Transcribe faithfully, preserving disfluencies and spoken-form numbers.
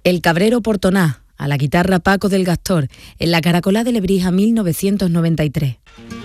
El Cabrero Portoná, a la guitarra Paco del Gastor, en la Caracolá de Lebrija mil novecientos noventa y tres.